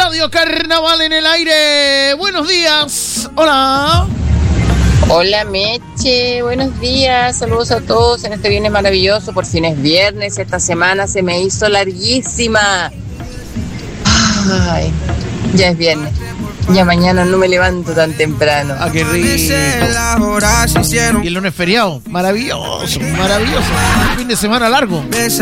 Radio Carnaval en el aire. Buenos días. Hola. Hola Meche, buenos días, saludos a todos en este viernes maravilloso, por fin es viernes, esta semana se me hizo larguísima. Ay, ya es viernes, ya mañana no me levanto tan temprano. Ah, qué rico. Y el lunes feriado, maravilloso, maravilloso. Un fin de semana largo.